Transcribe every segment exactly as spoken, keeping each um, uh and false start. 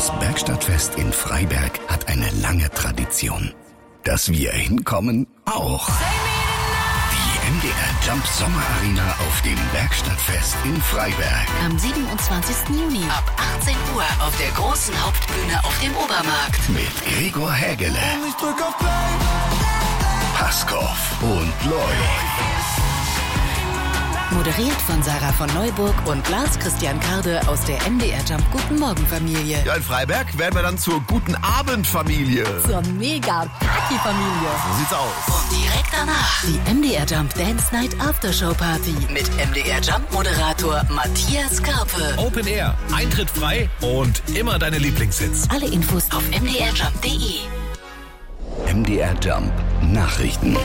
Das Bergstadtfest in Freiberg hat eine lange Tradition. Dass wir hinkommen, auch. Die M D R Jump Sommerarena auf dem Bergstadtfest in Freiberg. Am siebenundzwanzigsten Juni ab achtzehn Uhr auf der großen Hauptbühne auf dem Obermarkt. Mit Gregor Hägele, Paskov und Lloyd. Moderiert von Sarah von Neuburg und Lars Christian Karde aus der M D R Jump Guten Morgen Familie. Ja, in Freiberg werden wir dann zur Guten Abend Familie. Zur mega Party Familie. So sieht's aus. Und direkt danach die M D R Jump Dance Night Aftershow Party mit M D R Jump Moderator Matthias Karpe. Open Air, Eintritt frei und immer deine Lieblingshits. Alle Infos auf m d r jump punkt d e. M D R Jump Nachrichten.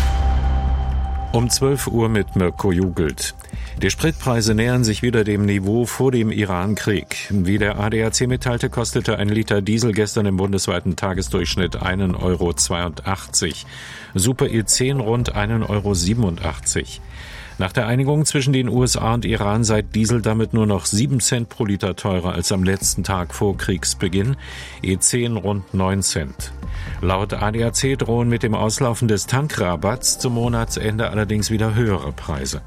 Um zwölf Uhr mit Mirko Jugelt. Die Spritpreise nähern sich wieder dem Niveau vor dem Iran-Krieg. Wie der A D A C mitteilte, kostete ein Liter Diesel gestern im bundesweiten Tagesdurchschnitt einen Euro zweiundachtzig. Super E zehn rund einen Euro siebenundachtzig. Nach der Einigung zwischen den U S A und Iran sei Diesel damit nur noch sieben Cent pro Liter teurer als am letzten Tag vor Kriegsbeginn, E zehn rund neun Cent. Laut A D A C drohen mit dem Auslaufen des Tankrabatts zum Monatsende allerdings wieder höhere Preise.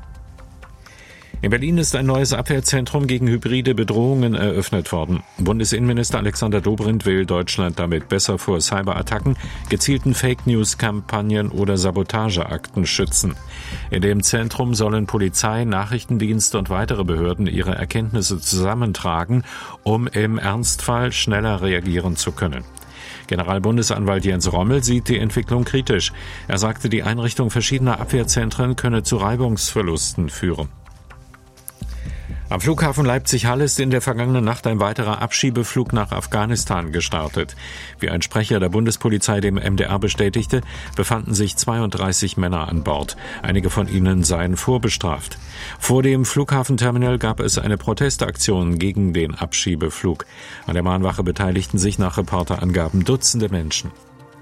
In Berlin ist ein neues Abwehrzentrum gegen hybride Bedrohungen eröffnet worden. Bundesinnenminister Alexander Dobrindt will Deutschland damit besser vor Cyberattacken, gezielten Fake-News-Kampagnen oder Sabotageakten schützen. In dem Zentrum sollen Polizei, Nachrichtendienst und weitere Behörden ihre Erkenntnisse zusammentragen, um im Ernstfall schneller reagieren zu können. Generalbundesanwalt Jens Rommel sieht die Entwicklung kritisch. Er sagte, die Einrichtung verschiedener Abwehrzentren könne zu Reibungsverlusten führen. Am Flughafen Leipzig-Halle ist in der vergangenen Nacht ein weiterer Abschiebeflug nach Afghanistan gestartet. Wie ein Sprecher der Bundespolizei dem M D R bestätigte, befanden sich zweiunddreißig Männer an Bord. Einige von ihnen seien vorbestraft. Vor dem Flughafenterminal gab es eine Protestaktion gegen den Abschiebeflug. An der Mahnwache beteiligten sich nach Reporterangaben Dutzende Menschen.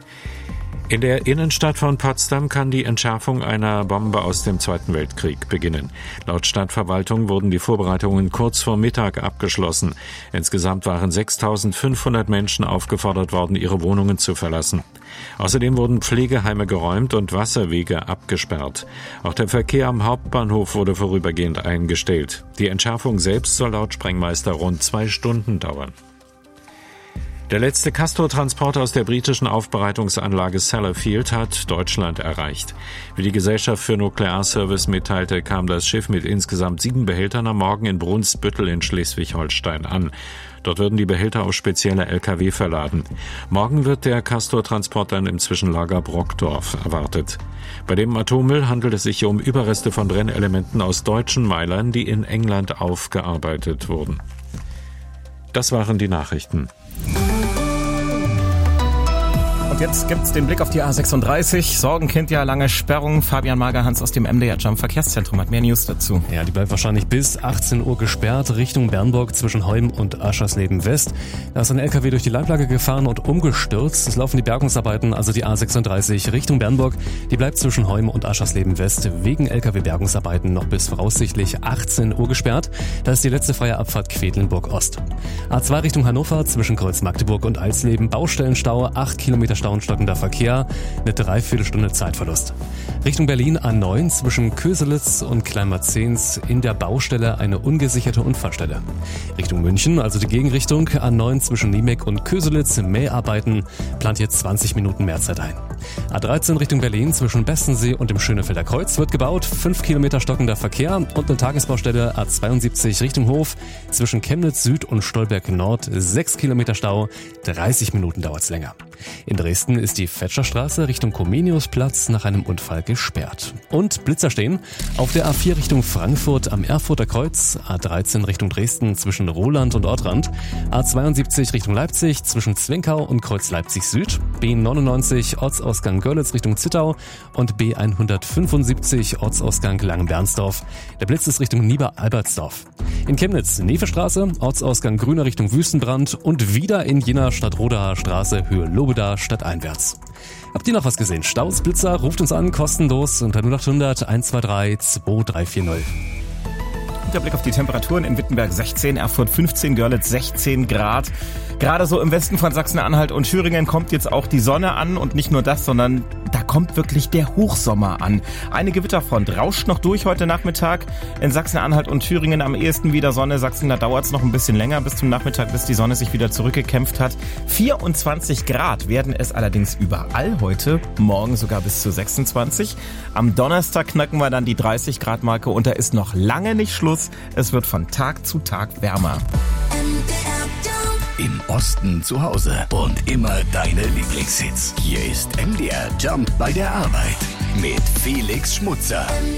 In der Innenstadt von Potsdam kann die Entschärfung einer Bombe aus dem Zweiten Weltkrieg beginnen. Laut Stadtverwaltung wurden die Vorbereitungen kurz vor Mittag abgeschlossen. Insgesamt waren sechstausendfünfhundert Menschen aufgefordert worden, ihre Wohnungen zu verlassen. Außerdem wurden Pflegeheime geräumt und Wasserwege abgesperrt. Auch der Verkehr am Hauptbahnhof wurde vorübergehend eingestellt. Die Entschärfung selbst soll laut Sprengmeister rund zwei Stunden dauern. Der letzte Castor-Transport aus der britischen Aufbereitungsanlage Sellafield hat Deutschland erreicht. Wie die Gesellschaft für Nuklearservice mitteilte, kam das Schiff mit insgesamt sieben Behältern am Morgen in Brunsbüttel in Schleswig-Holstein an. Dort würden die Behälter auf spezielle L K W verladen. Morgen wird der Castor-Transport dann im Zwischenlager Brockdorf erwartet. Bei dem Atommüll handelt es sich um Überreste von Brennelementen aus deutschen Meilern, die in England aufgearbeitet wurden. Das waren die Nachrichten. Und jetzt gibt's den Blick auf die A sechsunddreißig. Sorgenkind, ja, lange Sperrung. Fabian Magerhans aus dem M D R Jump Verkehrszentrum hat mehr News dazu. Ja, die bleibt wahrscheinlich bis achtzehn Uhr gesperrt, Richtung Bernburg zwischen Heum und Aschersleben West. Da ist ein L K W durch die Leitlage gefahren und umgestürzt. Es laufen die Bergungsarbeiten, also die A sechsunddreißig Richtung Bernburg. Die bleibt zwischen Heum und Aschersleben West wegen L K W-Bergungsarbeiten noch bis voraussichtlich achtzehn Uhr gesperrt. Da ist die letzte freie Abfahrt Quedlinburg Ost. A zwei Richtung Hannover zwischen Kreuz Magdeburg und Eisleben. Baustellenstau, acht Kilometer Stau und stockender Verkehr, eine Dreiviertelstunde Zeitverlust. Richtung Berlin A neun zwischen Köselitz und Kleinmarzens in der Baustelle eine ungesicherte Unfallstelle. Richtung München, also die Gegenrichtung, A neun zwischen Niemek und Köselitz, Mäharbeiten, plant jetzt zwanzig Minuten mehr Zeit ein. A dreizehn Richtung Berlin zwischen Bestensee und dem Schönefelder Kreuz wird gebaut, fünf Kilometer stockender Verkehr und eine Tagesbaustelle A zweiundsiebzig Richtung Hof zwischen Chemnitz Süd und Stolberg Nord, sechs Kilometer Stau, dreißig Minuten dauert's länger. In Dresden ist die Fetscherstraße Richtung Comeniusplatz nach einem Unfall gesperrt. Und Blitzer stehen auf der A vier Richtung Frankfurt am Erfurter Kreuz, A dreizehn Richtung Dresden zwischen Roland und Ortrand, A zweiundsiebzig Richtung Leipzig zwischen Zwinkau und Kreuz Leipzig Süd, B neunundneunzig Ortsausgang Görlitz Richtung Zittau und B hundertfünfundsiebzig Ortsausgang Langenbernsdorf. Der Blitz ist Richtung Nieder-Albertsdorf. In Chemnitz Nevestraße, Ortsausgang Grüner Richtung Wüstenbrand und wieder in Jena Stadtrodaer Straße Höhe Lobeda stadteinwärts. Habt ihr noch was gesehen? Staus, Blitzer, ruft uns an, kostenlos unter null acht hundert eins zwei drei zwei drei vier null. Der Blick auf die Temperaturen: in Wittenberg sechzehn, Erfurt fünfzehn, Görlitz sechzehn Grad. Gerade so im Westen von Sachsen-Anhalt und Thüringen kommt jetzt auch die Sonne an und nicht nur das, sondern da kommt wirklich der Hochsommer an. Eine Gewitterfront rauscht noch durch heute Nachmittag. In Sachsen-Anhalt und Thüringen am ehesten wieder Sonne. Sachsen, da dauert es noch ein bisschen länger bis zum Nachmittag, bis die Sonne sich wieder zurückgekämpft hat. vierundzwanzig Grad werden es allerdings überall heute, morgen sogar bis zu sechsundzwanzig. Am Donnerstag knacken wir dann die dreißig Grad Marke und da ist noch lange nicht Schluss. Es wird von Tag zu Tag wärmer. Im Osten zu Hause und immer deine Lieblingshits. Hier ist M D R Jump bei der Arbeit mit Felix Schmutzer.